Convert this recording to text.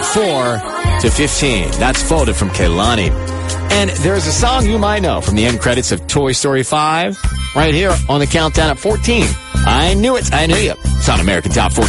4 to 15. That's Folded from Kehlani. And there's a song you might know from the end credits of Toy Story 5 right here on the countdown at 14. I knew it. I knew you. It's on American Top 40.